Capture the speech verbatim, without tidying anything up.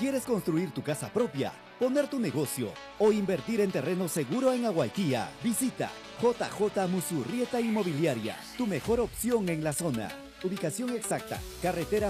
¿Quieres construir tu casa propia, poner tu negocio o invertir en terreno seguro en Aguaiquía? Visita J J Musurrieta Inmobiliaria, tu mejor opción en la zona. Ubicación exacta, carretera